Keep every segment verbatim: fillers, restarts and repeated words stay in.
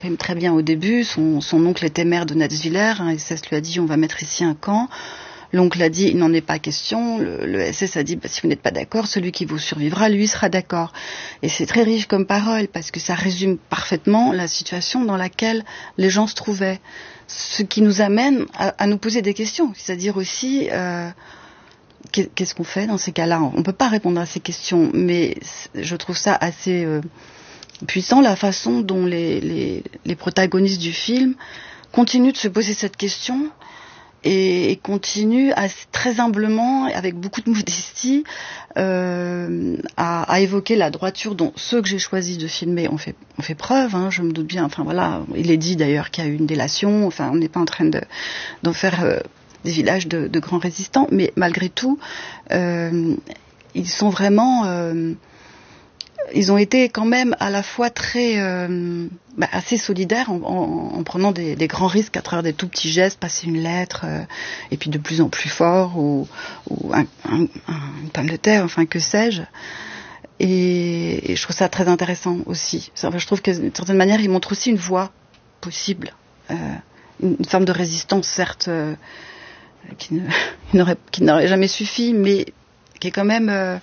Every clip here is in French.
aime très bien au début. Son, son oncle était maire de Natzwiller, hein, S S lui a dit on va mettre ici un camp. L'oncle a dit il n'en est pas question. Le, le S S a dit bah, si vous n'êtes pas d'accord, celui qui vous survivra, lui, sera d'accord. Et c'est très riche comme parole parce que ça résume parfaitement la situation dans laquelle les gens se trouvaient. Ce qui nous amène à, à nous poser des questions, c'est-à-dire aussi euh, qu'est-ce qu'on fait dans ces cas-là. On ne peut pas répondre à ces questions, mais je trouve ça assez euh, puissant la façon dont les, les, les protagonistes du film continuent de se poser cette question et, et continuent à, très humblement, avec beaucoup de modestie, euh, à, à évoquer la droiture dont ceux que j'ai choisi de filmer ont fait, ont fait preuve. Hein, je me doute bien. Enfin voilà, il est dit d'ailleurs qu'il y a eu une délation. Enfin, on n'est pas en train de d'en faire euh, des villages de, de grands résistants, mais malgré tout, euh, ils sont vraiment euh, ils ont été quand même à la fois très euh, bah, assez solidaires en, en, en prenant des, des grands risques à travers des tout petits gestes, passer une lettre euh, et puis de plus en plus fort ou, ou un, un, un, une pomme de terre, enfin que sais-je. Et, et je trouve ça très intéressant aussi. Enfin, je trouve que d'une certaine manière ils montrent aussi une voie possible, euh, une, une forme de résistance certes euh, qui, ne, qui, n'aurait, qui n'aurait jamais suffi, mais qui est quand même euh,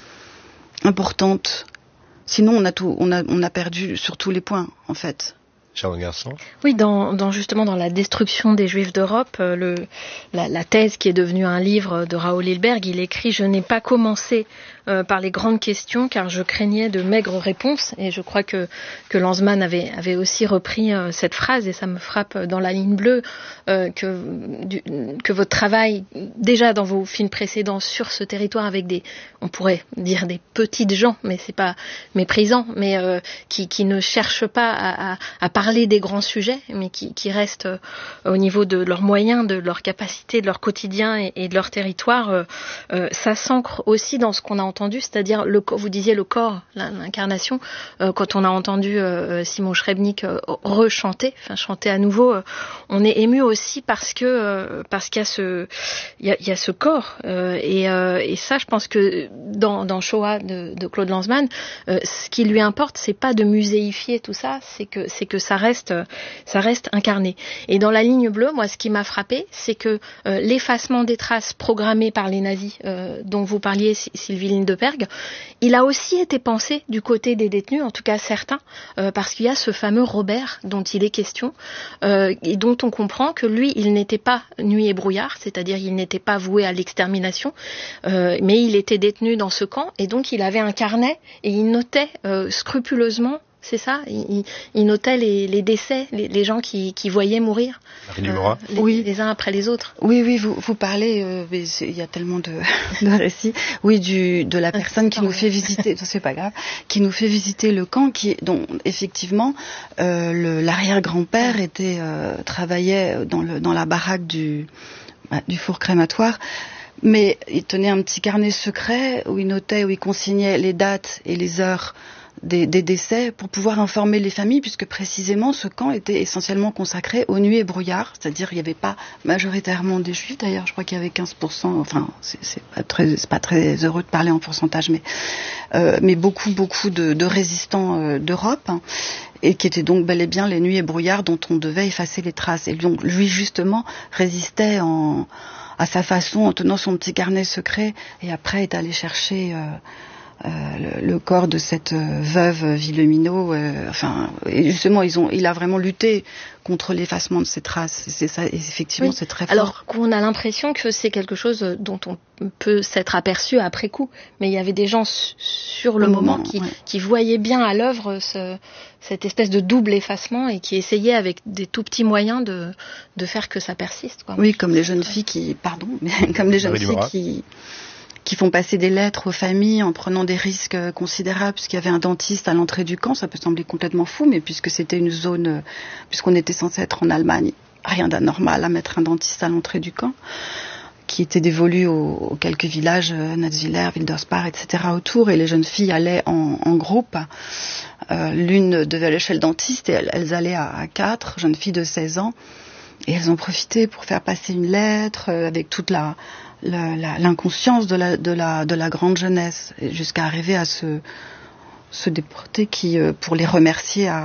importante. Sinon, on a tout, on a, on a perdu sur tous les points, en fait. Charles Garçon. Oui, dans, dans justement dans la destruction des Juifs d'Europe, euh, le, la, la thèse qui est devenue un livre de Raoul Hilberg, il écrit « Je n'ai pas commencé euh, par les grandes questions car je craignais de maigres réponses ». Et je crois que, que Lanzmann avait, avait aussi repris euh, cette phrase et ça me frappe dans la ligne bleue euh, que, du, que votre travail, déjà dans vos films précédents sur ce territoire avec des, on pourrait dire des petites gens, mais c'est pas méprisant, mais euh, qui, qui ne cherchent pas à, à, à parler des grands sujets, mais qui, qui restent euh, au niveau de leurs moyens, de leur capacité, de leur quotidien et, et de leur territoire. Euh, euh, ça s'ancre aussi dans ce qu'on a entendu, c'est-à-dire, le, vous disiez le corps, l'incarnation, euh, quand on a entendu euh, Simon Schrebnik euh, rechanter, enfin chanter à nouveau, euh, on est ému aussi parce que euh, parce qu'il y a ce il y a, il y a ce corps euh, et, euh, et ça, je pense que dans, dans Shoah de, de Claude Lanzmann, euh, ce qui lui importe, c'est pas de muséifier tout ça, c'est que c'est que ça reste, ça reste incarné. Et dans la ligne bleue, moi, ce qui m'a frappé, c'est que euh, l'effacement des traces programmées par les nazis, euh, dont vous parliez, Sylvie Lindeberg, il a aussi été pensé du côté des détenus, en tout cas certains, euh, parce qu'il y a ce fameux Robert dont il est question, euh, et dont on comprend que lui, il n'était pas nuit et brouillard, c'est-à-dire il n'était pas voué à l'extermination, euh, mais il était détenu dans ce camp, et donc il avait un carnet, et il notait euh, scrupuleusement. C'est ça, il, il notait les, les décès, les, les gens qui, qui voyaient mourir, euh, les, oui. les uns après les autres. Oui, oui, vous, vous parlez, euh, mais il y a tellement de, de récits. Oui, du, de la personne qui nous fait visiter, c'est pas grave, qui nous fait visiter le camp, qui, dont effectivement euh, le, l'arrière-grand-père était euh, travaillait dans le dans la baraque du bah, du four crématoire. Mais il tenait un petit carnet secret où il notait, où il consignait les dates et les heures Des, des décès pour pouvoir informer les familles, puisque précisément ce camp était essentiellement consacré aux nuits et brouillards, c'est-à-dire il n'y avait pas majoritairement des juifs, d'ailleurs je crois qu'il y avait quinze pour cent, enfin c'est, c'est, pas, très, c'est pas très heureux de parler en pourcentage, mais, euh, mais beaucoup beaucoup de, de résistants euh, d'Europe, hein, et qui étaient donc bel et bien les nuits et brouillards dont on devait effacer les traces. Et donc lui justement résistait en, à sa façon, en tenant son petit carnet secret, et après est allé chercher... Euh, Euh, le, le corps de cette euh, veuve Villeminot, euh, enfin, et justement, ils ont, il a vraiment lutté contre l'effacement de ces traces. C'est ça, et effectivement, oui. C'est très fort. Alors qu'on a l'impression que c'est quelque chose dont on peut s'être aperçu après coup, mais il y avait des gens su- sur le, le moment, moment qui, ouais. qui voyaient bien à l'œuvre ce, cette espèce de double effacement et qui essayaient avec des tout petits moyens de, de faire que ça persiste, quoi. Oui, comme les jeunes filles qui, pardon, mais comme les jeunes filles qui qui font passer des lettres aux familles en prenant des risques considérables, puisqu'il y avait un dentiste à l'entrée du camp. Ça peut sembler complètement fou, mais puisque c'était une zone, puisqu'on était censé être en Allemagne, rien d'anormal à mettre un dentiste à l'entrée du camp, qui était dévolu aux, aux quelques villages, Natzwiller, Wildersbach, et cetera autour, et les jeunes filles allaient en, en groupe. Euh, l'une devait aller chez le dentiste, et elles, elles allaient à, à quatre, jeunes filles de seize ans, et elles ont profité pour faire passer une lettre euh, avec toute la La, la, l'inconscience de la, de, la, de la grande jeunesse, jusqu'à arriver à se, se déporter, qui, euh, pour les remercier, a,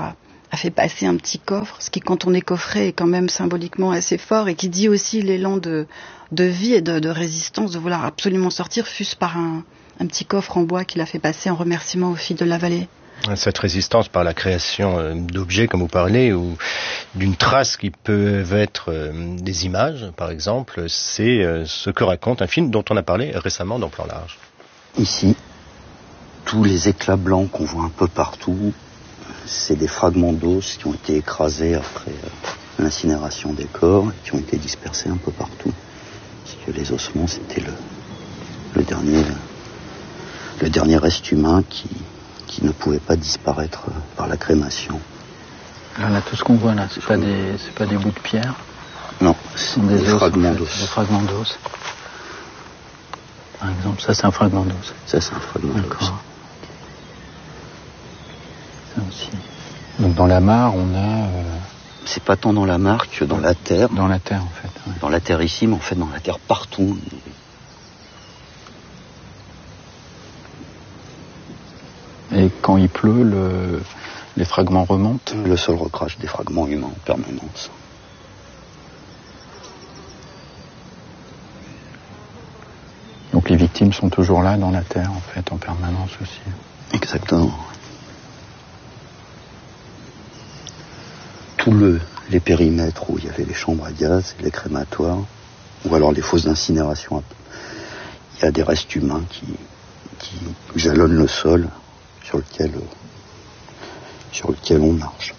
a fait passer un petit coffre, ce qui, quand on est coffré, est quand même symboliquement assez fort, et qui dit aussi l'élan de, de vie et de, de résistance, de vouloir absolument sortir, fût-ce par un, un petit coffre en bois qu'il a fait passer en remerciement aux filles de la vallée. Cette résistance par la création d'objets, comme vous parlez, ou d'une trace qui peuvent être des images, par exemple, c'est ce que raconte un film dont on a parlé récemment dans Plan Large. Ici, tous les éclats blancs qu'on voit un peu partout, c'est des fragments d'os qui ont été écrasés après l'incinération des corps et qui ont été dispersés un peu partout. Parce que les ossements, c'était le, le dernier, le dernier reste humain qui... qui ne pouvaient pas disparaître par la crémation. Alors là, tout ce qu'on voit là, c'est pas des, c'est pas des bouts de pierre. Non, ce sont des, des os, fragments d'os. Des fragments d'os. Par exemple, ça c'est un fragment d'os. Ça c'est un fragment d'os. D'accord. Ça aussi. Donc dans la mare, on a. Euh... C'est pas tant dans la mare que dans la terre. Dans la terre, en fait. Ouais. Dans la terre ici, mais en fait dans la terre partout. Et quand il pleut, le... les fragments remontent. Le sol recrache des fragments humains en permanence. Donc les victimes sont toujours là dans la terre, en fait, en permanence aussi. Exactement. Tous le, les périmètres où il y avait les chambres à gaz et les crématoires, ou alors les fosses d'incinération, il y a des restes humains qui, qui jalonnent le sol sur lequel, sur lequel on marche.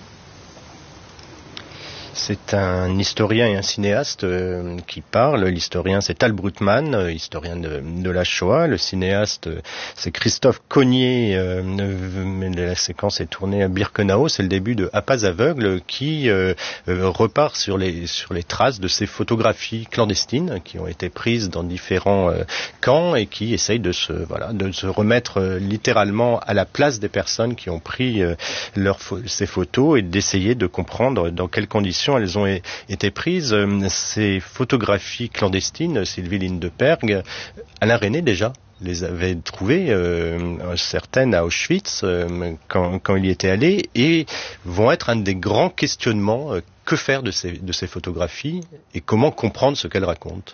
C'est un historien et un cinéaste euh, qui parle. L'historien, c'est Tal Brutmann, euh, historien de, de la Shoah. Le cinéaste, euh, c'est Christophe Cognier. Euh, la séquence est tournée à Birkenau. C'est le début de À pas aveugle, qui euh, euh, repart sur les, sur les traces de ces photographies clandestines qui ont été prises dans différents euh, camps et qui essayent de se, voilà, de se remettre euh, littéralement à la place des personnes qui ont pris euh, leur, ces photos et d'essayer de comprendre dans quelles conditions elles ont été prises. Ces photographies clandestines, Sylvie Lindeperg, Alain Resnais déjà les avait trouvées, euh, certaines à Auschwitz, euh, quand, quand il y était allé, et vont être un des grands questionnements. Euh, que faire de ces, de ces photographies et comment comprendre ce qu'elles racontent?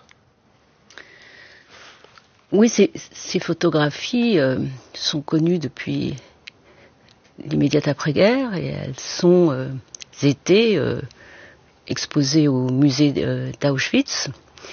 Oui, ces, ces photographies euh, sont connues depuis l'immédiate après-guerre et elles sont euh, été euh, exposées au musée d'Auschwitz,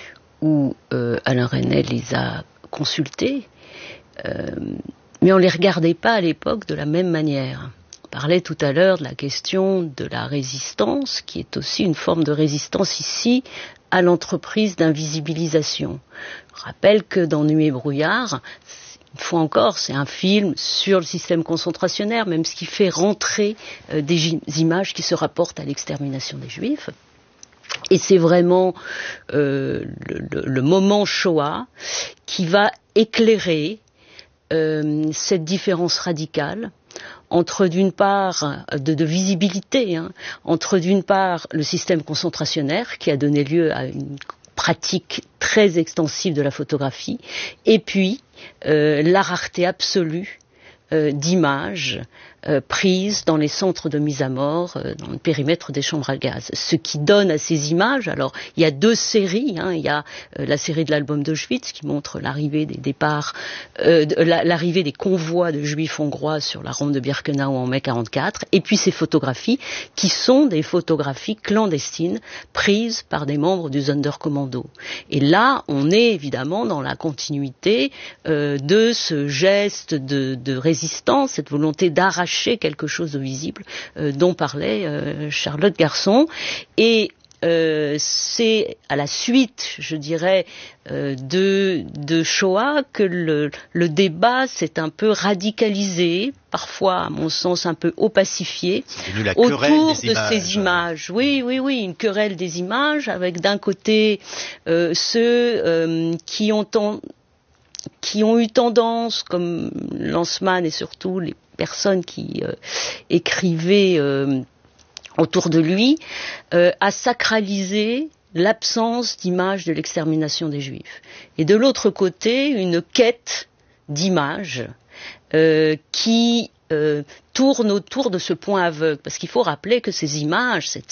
où euh, Alain Resnais les a consultés, euh, mais on ne les regardait pas à l'époque de la même manière. On parlait tout à l'heure de la question de la résistance, qui est aussi une forme de résistance ici à l'entreprise d'invisibilisation. Je rappelle que dans Nuit et brouillard, une fois encore, c'est un film sur le système concentrationnaire, même ce qui fait rentrer euh, des j- images qui se rapportent à l'extermination des Juifs. Et c'est vraiment euh, le, le, le moment Shoah qui va éclairer euh, cette différence radicale entre d'une part de, de visibilité, hein, entre d'une part le système concentrationnaire qui a donné lieu à une pratique très extensive de la photographie, et puis euh, la rareté absolue euh, d'images euh, prises dans les centres de mise à mort, euh, dans le périmètre des chambres à gaz. Ce qui donne à ces images, alors il y a deux séries, hein, il y a euh, la série de l'album d'Auschwitz qui montre l'arrivée des départs, euh, de, la, l'arrivée des convois de juifs hongrois sur la rampe de Birkenau en mai quarante-quatre, et puis ces photographies qui sont des photographies clandestines prises par des membres du Sonderkommando. Et là, on est évidemment dans la continuité euh, de ce geste de, de résistance, cette volonté d'arracher quelque chose au visible euh, dont parlait euh, Charlotte Garçon. Et euh, c'est à la suite, je dirais, euh, de, de Shoah que le, le débat s'est un peu radicalisé, parfois, à mon sens, un peu opacifié, autour de ces images. Oui, oui, oui, une querelle des images, avec d'un côté euh, ceux euh, qui ont ten- qui ont eu tendance, comme Lanzmann et surtout les personnes qui euh, écrivaient euh, autour de lui, euh, à sacraliser l'absence d'image de l'extermination des Juifs. Et de l'autre côté, une quête d'images euh, qui euh, tourne autour de ce point aveugle. Parce qu'il faut rappeler que ces images, cette